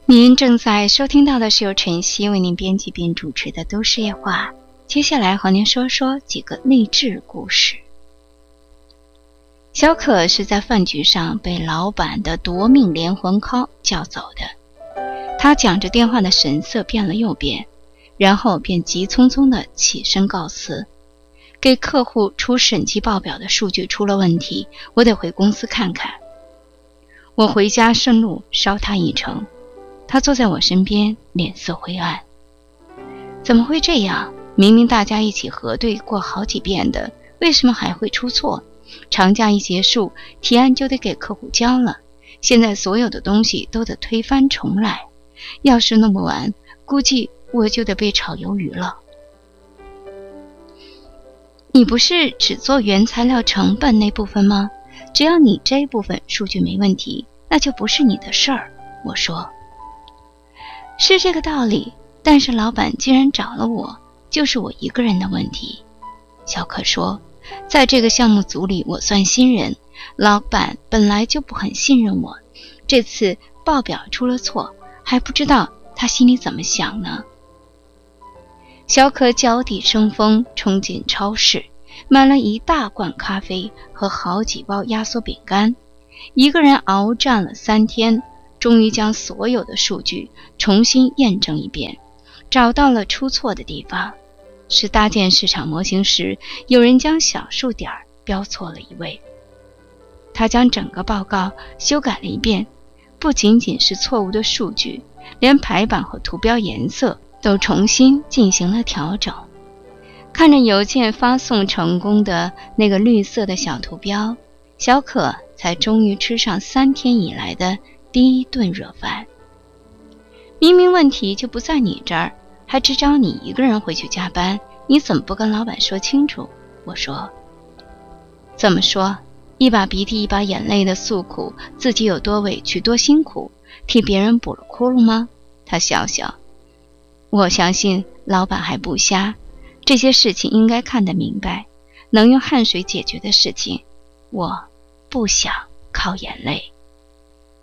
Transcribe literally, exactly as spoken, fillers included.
您正在收听到的是由晨曦为您编辑并主持的都市夜话，接下来和您说说几个励志故事。小可是在饭局上被老板的夺命连环 call 叫走的，他讲着电话的神色变了又变，然后便急匆匆地起身告辞，给客户出审计报表的数据出了问题，我得回公司看看。我回家顺路捎他一程，他坐在我身边，脸色灰暗。怎么会这样？明明大家一起核对过好几遍的，为什么还会出错？长假一结束，提案就得给客户交了，现在所有的东西都得推翻重来，要是弄不完，估计我就得被炒鱿鱼了。你不是只做原材料成本那部分吗？只要你这部分数据没问题，那就不是你的事儿。我说，是这个道理，但是老板既然找了我，就是我一个人的问题。小可说，在这个项目组里我算新人，老板本来就不很信任我，这次报表出了错，还不知道他心里怎么想呢。小可脚底生风，冲进超市，买了一大罐咖啡和好几包压缩饼干，一个人鏖战了三天，终于将所有的数据重新验证一遍，找到了出错的地方，是搭建市场模型时，有人将小数点标错了一位。他将整个报告修改了一遍，不仅仅是错误的数据，连排版和图标颜色都重新进行了调整。看着邮件发送成功的那个绿色的小图标，小可才终于吃上三天以来的第一顿热饭。明明问题就不在你这儿，还只找你一个人回去加班，你怎么不跟老板说清楚？我说，怎么说？一把鼻涕一把眼泪的诉苦自己有多委屈多辛苦，替别人补了窟窿吗？他笑笑，我相信老板还不瞎，这些事情应该看得明白，能用汗水解决的事情，我不想靠眼泪。